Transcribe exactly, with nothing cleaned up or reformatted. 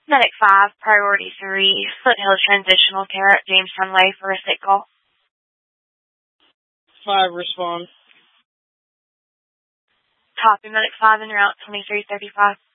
Medic five, Priority three, Foothill Transitional Care at Jamestown Way for a sick call. five, respond. Copy, Medic five, en route twenty-three thirty-five.